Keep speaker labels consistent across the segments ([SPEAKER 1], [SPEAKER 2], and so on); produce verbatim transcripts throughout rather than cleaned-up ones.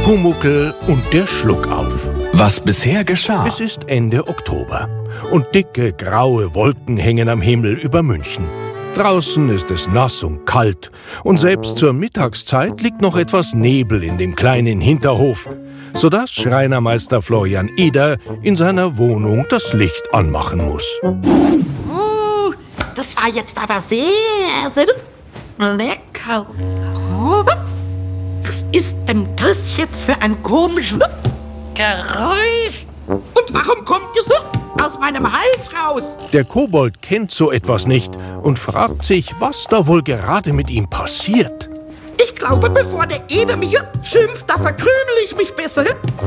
[SPEAKER 1] Pumuckl und der Schluckauf.
[SPEAKER 2] Was bisher geschah.
[SPEAKER 1] Es ist Ende Oktober und dicke, graue Wolken hängen am Himmel über München. Draußen ist es nass und kalt und selbst zur Mittagszeit liegt noch etwas Nebel in dem kleinen Hinterhof, sodass Schreinermeister Florian Eder in seiner Wohnung das Licht anmachen muss.
[SPEAKER 3] Oh, das war jetzt aber sehr, sehr lecker. Oh, was ist denn das jetzt für ein komisches Geräusch? Und warum kommt es aus meinem Hals raus?
[SPEAKER 1] Der Kobold kennt so etwas nicht und fragt sich, was da wohl gerade mit ihm passiert.
[SPEAKER 3] Ich glaube, bevor der Eder mich schimpft, da verkrümel ich mich besser.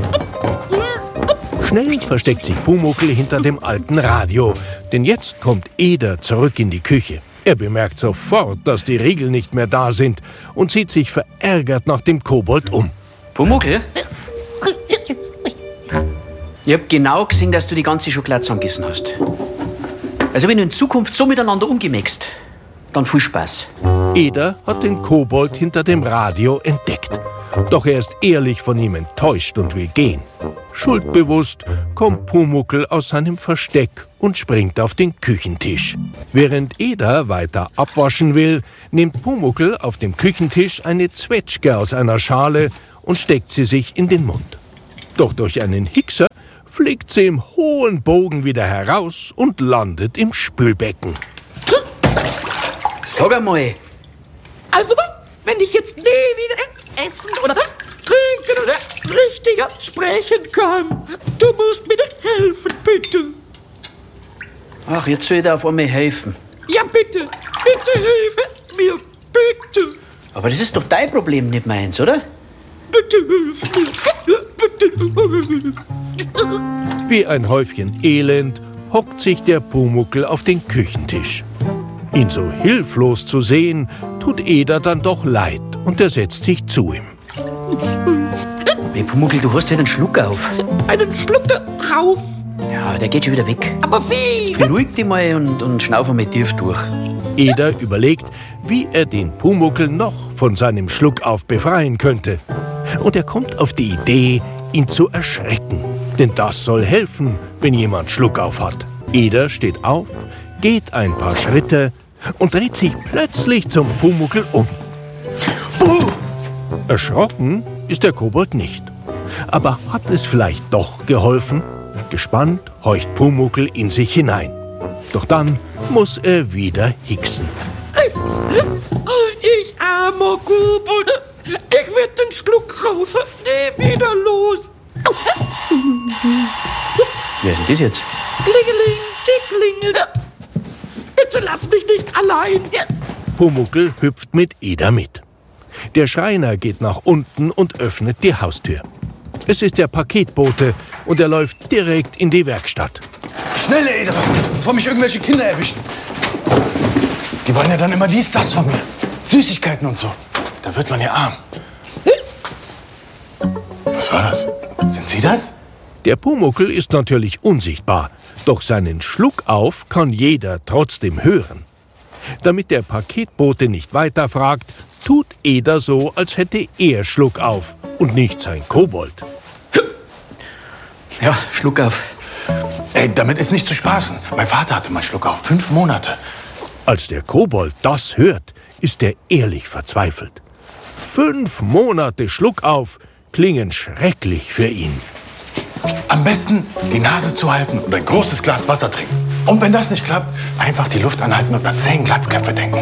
[SPEAKER 1] Schnell versteckt sich Pumuckl hinter dem alten Radio, denn jetzt kommt Eder zurück in die Küche. Er bemerkt sofort, dass die Riegel nicht mehr da sind und sieht sich verärgert nach dem Kobold um.
[SPEAKER 4] Pumuckl? Ich hab genau gesehen, dass du die ganze Schokolade zusammengegessen hast. Also wenn du in Zukunft so miteinander umgemixt, dann viel Spaß.
[SPEAKER 1] Eder hat den Kobold hinter dem Radio entdeckt. Doch er ist ehrlich von ihm enttäuscht und will gehen. Schuldbewusst kommt Pumuckl aus seinem Versteck und springt auf den Küchentisch. Während Eder weiter abwaschen will, nimmt Pumuckl auf dem Küchentisch eine Zwetschge aus einer Schale und steckt sie sich in den Mund. Doch durch einen Hickser fliegt sie im hohen Bogen wieder heraus und landet im Spülbecken.
[SPEAKER 4] Sag einmal.
[SPEAKER 3] Also, wenn ich jetzt nie wieder essen oder trinken oder richtig sprechen kann, du musst mir helfen, bitte.
[SPEAKER 4] Ach, jetzt soll ich dir auf einmal helfen.
[SPEAKER 3] Ja, bitte, bitte hilf mir, bitte.
[SPEAKER 4] Aber das ist doch dein Problem, nicht meins, oder?
[SPEAKER 3] Bitte hilf mir, bitte.
[SPEAKER 1] Wie ein Häufchen Elend hockt sich der Pumuckl auf den Küchentisch. Ihn so hilflos zu sehen, tut Eder dann doch leid und er setzt sich zu ihm.
[SPEAKER 4] Hey, Pumuckl, du hast halt einen Schluck auf.
[SPEAKER 3] Einen Schluck drauf.
[SPEAKER 4] Ja, der geht schon wieder weg.
[SPEAKER 3] Aber wie?
[SPEAKER 4] Beruhig dich mal und, und schnauf einmal tief durch.
[SPEAKER 1] Eder überlegt, wie er den Pumuckl noch von seinem Schluckauf befreien könnte. Und er kommt auf die Idee, ihn zu erschrecken. Denn das soll helfen, wenn jemand Schluckauf hat. Eder steht auf, geht ein paar Schritte und dreht sich plötzlich zum Pumuckl um. Uh! Erschrocken ist der Kobold nicht. Aber hat es vielleicht doch geholfen? Gespannt horcht Pumuckl in sich hinein. Doch dann muss er wieder hicksen.
[SPEAKER 3] Ich armer Kobold, ich werd den Schluck raus, nie wieder los.
[SPEAKER 4] Wer ist denn das jetzt?
[SPEAKER 3] Klingeling, Tickling. Bitte lass mich nicht allein.
[SPEAKER 1] Pumuckl hüpft mit Eder mit. Der Schreiner geht nach unten und öffnet die Haustür. Es ist der Paketbote und er läuft direkt in die Werkstatt.
[SPEAKER 5] Schnell, Eder, bevor mich irgendwelche Kinder erwischen. Die wollen ja dann immer dies, das von mir. Süßigkeiten und so. Da wird man ja arm. Was war das? Sind Sie das?
[SPEAKER 1] Der Pumuckl ist natürlich unsichtbar, doch seinen Schluckauf kann jeder trotzdem hören. Damit der Paketbote nicht weiterfragt, tut Eder so, als hätte er Schluckauf und nicht sein Kobold.
[SPEAKER 4] Ja, Schluck auf.
[SPEAKER 5] Ey, damit ist nicht zu spaßen. Mein Vater hatte mal Schluck auf fünf Monate.
[SPEAKER 1] Als der Kobold das hört, ist er ehrlich verzweifelt. Fünf Monate Schluckauf klingen schrecklich für ihn.
[SPEAKER 5] Am besten die Nase zuhalten und ein großes Glas Wasser trinken. Und wenn das nicht klappt, einfach die Luft anhalten und an zehn Glatzköpfe denken.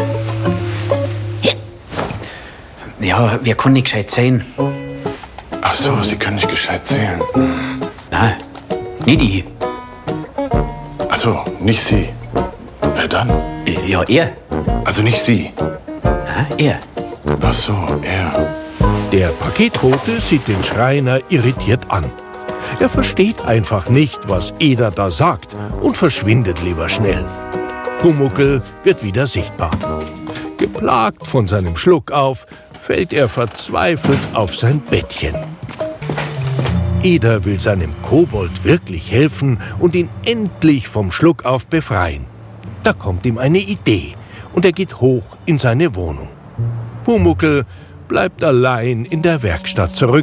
[SPEAKER 4] Ja, wer kann nicht gescheit sein?
[SPEAKER 5] Ach so, Sie können nicht gescheit zählen.
[SPEAKER 4] Nein, nicht ich.
[SPEAKER 5] Ach so, nicht Sie. Wer dann?
[SPEAKER 4] Äh, Ja, er.
[SPEAKER 5] Also nicht Sie.
[SPEAKER 4] Nein, er.
[SPEAKER 5] Ach so, er.
[SPEAKER 1] Der Paketbote sieht den Schreiner irritiert an. Er versteht einfach nicht, was Eder da sagt und verschwindet lieber schnell. Pumuckl wird wieder sichtbar. Geplagt von seinem Schluckauf fällt er verzweifelt auf sein Bettchen. Eder will seinem Kobold wirklich helfen und ihn endlich vom Schluckauf befreien. Da kommt ihm eine Idee und er geht hoch in seine Wohnung. Pumuckl bleibt allein in der Werkstatt zurück,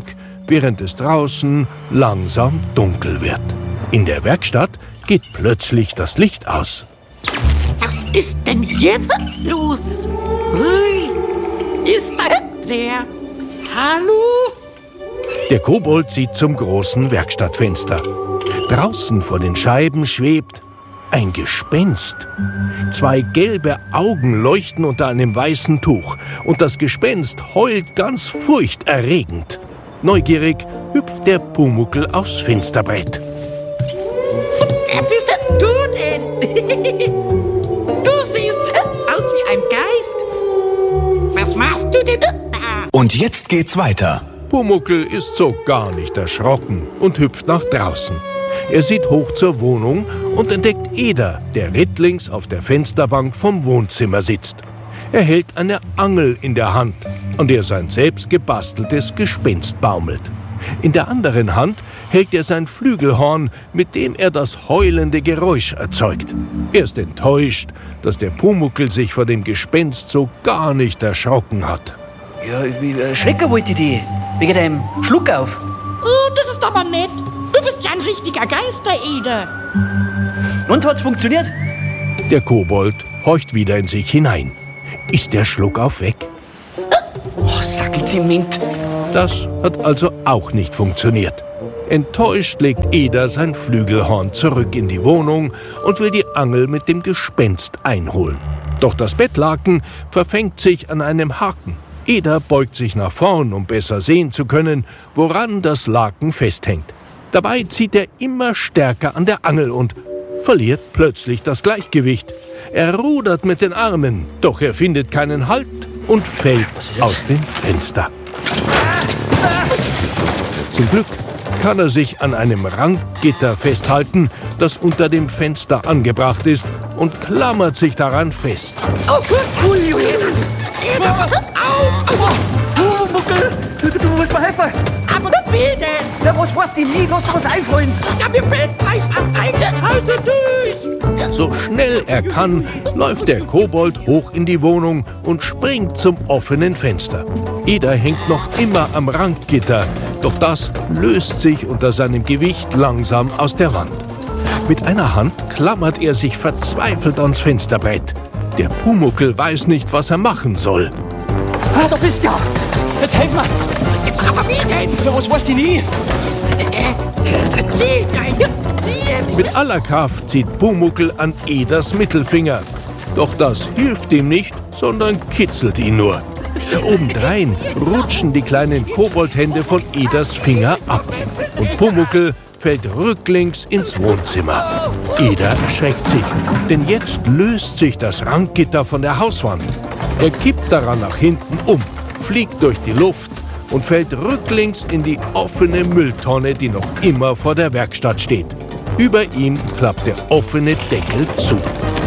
[SPEAKER 1] während es draußen langsam dunkel wird. In der Werkstatt geht plötzlich das Licht aus.
[SPEAKER 3] Was ist denn jetzt los? Hui, ist da wer? Hallo?
[SPEAKER 1] Der Kobold sieht zum großen Werkstattfenster. Draußen vor den Scheiben schwebt ein Gespenst. Zwei gelbe Augen leuchten unter einem weißen Tuch und das Gespenst heult ganz furchterregend. Neugierig hüpft der Pumuckl aufs Fensterbrett.
[SPEAKER 3] Wer bist denn du denn? Du siehst aus wie ein Geist. Was machst du denn da?
[SPEAKER 2] Und jetzt geht's weiter.
[SPEAKER 1] Pumuckl ist so gar nicht erschrocken und hüpft nach draußen. Er sieht hoch zur Wohnung und entdeckt Eder, der rittlings auf der Fensterbank vom Wohnzimmer sitzt. Er hält eine Angel in der Hand, an der sein selbst gebasteltes Gespenst baumelt. In der anderen Hand hält er sein Flügelhorn, mit dem er das heulende Geräusch erzeugt. Er ist enttäuscht, dass der Pumuckl sich vor dem Gespenst so gar nicht erschrocken hat.
[SPEAKER 4] Ja, wie, äh, schrecken wollte ich die. Wegen deinem Schluck auf.
[SPEAKER 3] Oh, das ist aber nett. Du bist ja ein richtiger Geister-Eder.
[SPEAKER 4] Und, hat's funktioniert?
[SPEAKER 1] Der Kobold horcht wieder in sich hinein. Ist der Schluckauf weg?
[SPEAKER 4] Oh, Sackelzement.
[SPEAKER 1] Das hat also auch nicht funktioniert. Enttäuscht legt Eder sein Flügelhorn zurück in die Wohnung und will die Angel mit dem Gespenst einholen. Doch das Bettlaken verfängt sich an einem Haken. Eder beugt sich nach vorn, um besser sehen zu können, woran das Laken festhängt. Dabei zieht er immer stärker an der Angel und verliert plötzlich das Gleichgewicht. Er rudert mit den Armen, doch er findet keinen Halt und fällt aus dem Fenster. Zum Glück kann er sich an einem Rankgitter festhalten, das unter dem Fenster angebracht ist, und klammert sich daran fest.
[SPEAKER 3] Oh, cool, Eder. Eder, pass auf.
[SPEAKER 4] Pumuckl, du, du musst mir helfen.
[SPEAKER 3] Aber bitte.
[SPEAKER 4] Ja, was weißt du nie? Lass dir was einfallen.
[SPEAKER 3] Ja, mir fällt gleich was ein. Halte durch.
[SPEAKER 1] So schnell er kann, läuft der Kobold hoch in die Wohnung und springt zum offenen Fenster. Eder hängt noch immer am Rankgitter, doch das löst sich unter seinem Gewicht langsam aus der Wand. Mit einer Hand klammert er sich verzweifelt ans Fensterbrett. Der Pumuckl weiß nicht, was er machen soll.
[SPEAKER 4] Ah, da bist du ja. Jetzt helf mir.
[SPEAKER 3] Aber wie denn?
[SPEAKER 4] Ja, was weißt du nie?
[SPEAKER 3] Zieh dein, zieh.
[SPEAKER 1] Mit aller Kraft zieht Pumuckl an Eders Mittelfinger. Doch das hilft ihm nicht, sondern kitzelt ihn nur. Obendrein rutschen die kleinen Koboldhände von Eders Finger ab. Und Pumuckl fällt rücklings ins Wohnzimmer. Eder erschreckt sich, denn jetzt löst sich das Rankgitter von der Hauswand. Er kippt daran nach hinten um, fliegt durch die Luft und fällt rücklings in die offene Mülltonne, die noch immer vor der Werkstatt steht. Über ihm klappt der offene Deckel zu.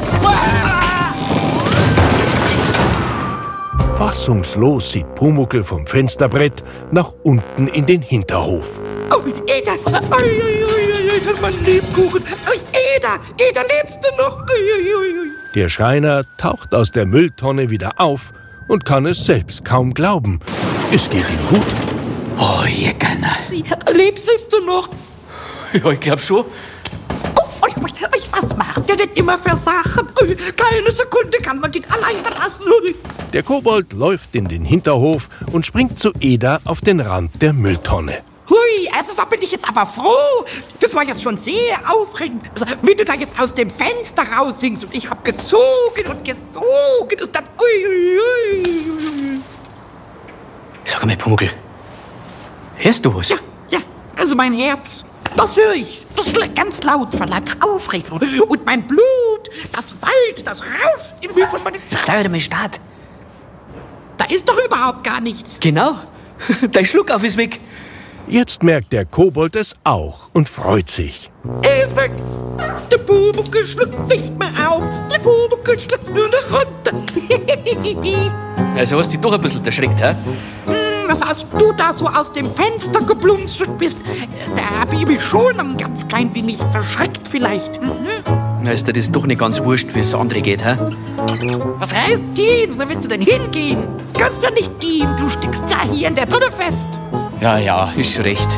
[SPEAKER 1] Fassungslos sieht Pumuckl vom Fensterbrett nach unten in den Hinterhof.
[SPEAKER 3] Oh, Eder. Ui, ui, ui, ui, mein Lebkuchen. Ui, Eder, Eder, lebst du noch? Ui, ui, ui.
[SPEAKER 1] Der Schreiner taucht aus der Mülltonne wieder auf und kann es selbst kaum glauben. Es geht ihm gut.
[SPEAKER 4] Oh, ihr Gönner.
[SPEAKER 3] Lebst du noch?
[SPEAKER 4] Ja, ich glaub schon.
[SPEAKER 3] Oh, ui, ui, ui, was macht der denn immer für Sachen? Ui, keine Sekunde kann man den allein verlassen. Ui.
[SPEAKER 1] Der Kobold läuft in den Hinterhof und springt zu Eder auf den Rand der Mülltonne.
[SPEAKER 3] Hui, also da bin ich jetzt aber froh. Das war jetzt schon sehr aufregend. Also, wie du da jetzt aus dem Fenster raushingst und ich hab gezogen und gezogen und dann... Ui, ui, ui.
[SPEAKER 4] Sag mal, Pumuckl, hörst du was?
[SPEAKER 3] Ja, ja, also mein Herz, das höre ich. Das schlägt ganz laut vor lauter Aufregung. Und mein Blut, das wallt, das rauscht in mir von meinem...
[SPEAKER 4] Sei mal Start.
[SPEAKER 3] Da ist doch überhaupt gar nichts.
[SPEAKER 4] Genau. Dein Schluckauf ist weg.
[SPEAKER 1] Jetzt merkt der Kobold es auch und freut sich.
[SPEAKER 3] Er ist weg. Der Pumuckl schluckt nicht mehr auf. Der Pumuckl schluckt nur noch runter.
[SPEAKER 4] Also hast du dich doch ein bisschen erschreckt, hä?
[SPEAKER 3] Was als du da so aus dem Fenster geblunzelt bist, da hab ich mich schon ein ganz klein wenig verschreckt vielleicht. Mhm.
[SPEAKER 4] Na, ist dir das doch nicht ganz wurscht, wie es andere geht, hä?
[SPEAKER 3] Was heißt gehen? Wo willst du denn hingehen? Kannst ja nicht gehen, du steckst ja hier in der Birne fest.
[SPEAKER 4] Ja, ja, ist schon recht.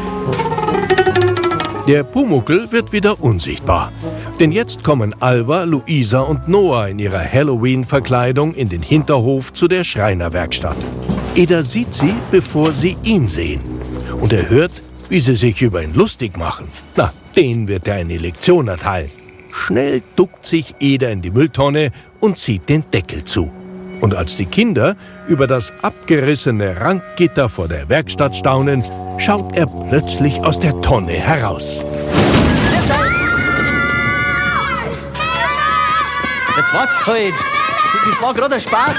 [SPEAKER 1] Der Pumuckl wird wieder unsichtbar. Denn jetzt kommen Alva, Luisa und Noah in ihrer Halloween-Verkleidung in den Hinterhof zu der Schreinerwerkstatt. Eder sieht sie, bevor sie ihn sehen. Und er hört, wie sie sich über ihn lustig machen. Na, denen wird er eine Lektion erteilen. Schnell duckt sich Eder in die Mülltonne und zieht den Deckel zu. Und als die Kinder über das abgerissene Rankgitter vor der Werkstatt staunen, schaut er plötzlich aus der Tonne heraus.
[SPEAKER 4] Jetzt wart's halt. Das war gerade ein Spaß.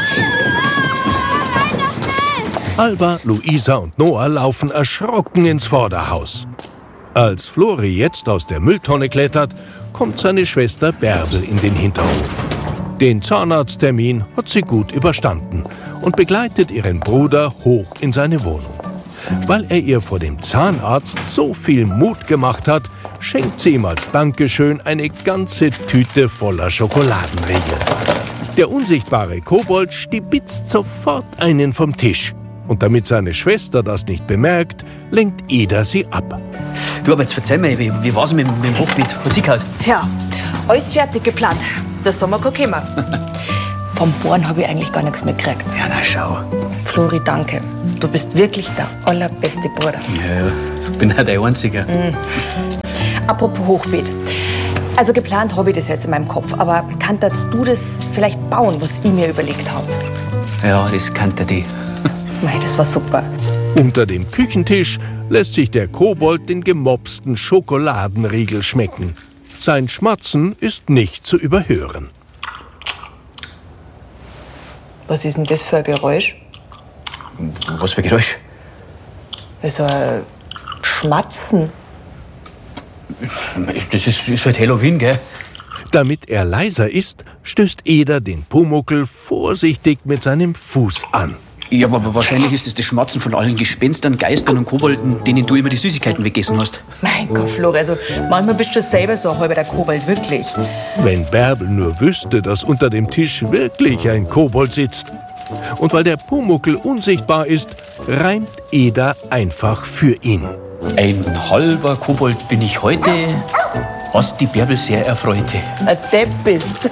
[SPEAKER 1] Alva, Luisa und Noah laufen erschrocken ins Vorderhaus. Als Flori jetzt aus der Mülltonne klettert, kommt seine Schwester Bärbel in den Hinterhof. Den Zahnarzttermin hat sie gut überstanden und begleitet ihren Bruder hoch in seine Wohnung. Weil er ihr vor dem Zahnarzt so viel Mut gemacht hat, schenkt sie ihm als Dankeschön eine ganze Tüte voller Schokoladenriegel. Der unsichtbare Kobold stibitzt sofort einen vom Tisch. Und damit seine Schwester das nicht bemerkt, lenkt Eder sie ab.
[SPEAKER 4] Du, aber jetzt erzähl mir, wie, wie war's mit, mit dem Hochbeet von Zickhaut?
[SPEAKER 6] Tja, alles fertig geplant. Der Sommer kann kommen. Vom Bohren habe ich eigentlich gar nichts mehr gekriegt.
[SPEAKER 4] Ja, na schau.
[SPEAKER 6] Flori, danke. Du bist wirklich der allerbeste Bruder.
[SPEAKER 4] Ja, ja. Ich bin auch der Einzige.
[SPEAKER 6] Mhm. Apropos Hochbeet. Also geplant habe ich das jetzt in meinem Kopf. Aber kannst du das vielleicht bauen, was ich mir überlegt habe?
[SPEAKER 4] Ja, das kannte die.
[SPEAKER 6] Mei, das war super.
[SPEAKER 1] Unter dem Küchentisch lässt sich der Kobold den gemopsten Schokoladenriegel schmecken. Sein Schmatzen ist nicht zu überhören.
[SPEAKER 6] Was ist denn das für ein Geräusch?
[SPEAKER 4] Was für ein Geräusch?
[SPEAKER 6] So ein Schmatzen.
[SPEAKER 4] Das ist, ist halt Halloween, gell?
[SPEAKER 1] Damit er leiser ist, stößt Eder den Pumuckl vorsichtig mit seinem Fuß an.
[SPEAKER 4] Ja, aber wahrscheinlich ist es das Schmatzen von allen Gespenstern, Geistern und Kobolden, denen du immer die Süßigkeiten weggessen hast.
[SPEAKER 6] Mein Gott, Flori, also manchmal bist du selber so halber der Kobold, wirklich.
[SPEAKER 1] Wenn Bärbel nur wüsste, dass unter dem Tisch wirklich ein Kobold sitzt. Und weil der Pumuckl unsichtbar ist, reimt Eder einfach für ihn.
[SPEAKER 4] Ein halber Kobold bin ich heute, was die Bärbel sehr erfreute.
[SPEAKER 6] Ein Depp bist.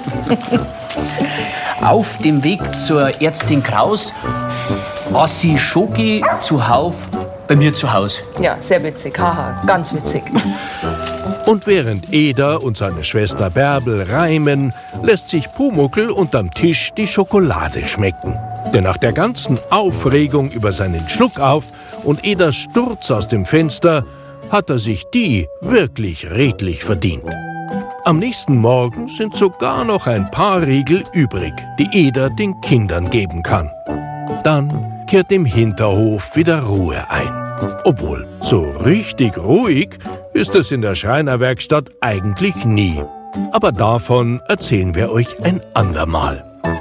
[SPEAKER 4] Auf dem Weg zur Ärztin Kraus war sie Schoki zuhauf bei mir zu Haus.
[SPEAKER 6] Ja, sehr witzig, haha, ganz witzig.
[SPEAKER 1] Und während Eder und seine Schwester Bärbel reimen, lässt sich Pumuckl unterm Tisch die Schokolade schmecken. Denn nach der ganzen Aufregung über seinen Schluckauf und Eders Sturz aus dem Fenster hat er sich die wirklich redlich verdient. Am nächsten Morgen sind sogar noch ein paar Riegel übrig, die Eder den Kindern geben kann. Dann kehrt im Hinterhof wieder Ruhe ein. Obwohl, so richtig ruhig ist es in der Schreinerwerkstatt eigentlich nie. Aber davon erzählen wir euch ein andermal.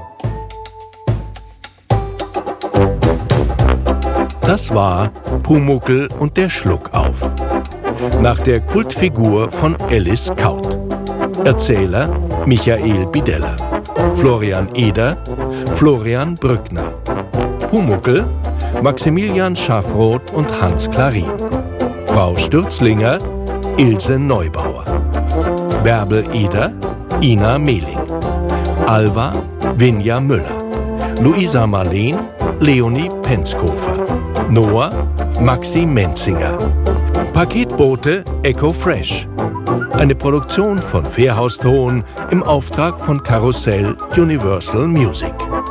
[SPEAKER 1] Das war Pumuckl und der Schluckauf. Nach der Kultfigur von Alice Kaut. Erzähler Michael Bideller. Florian Eder, Florian Brückner. Pumuckl Maximilian Schaffroth und Hans Klarin. Frau Stürzlinger Ilse Neubauer. Bärbel Eder Ina Mehling. Alva Vinja Müller. Luisa Marleen Leonie Penzkofer. Noah Maxi Menzinger. Paketbote Echo Fresh. Eine Produktion von Fairhaus Ton im Auftrag von Karussell Universal Music.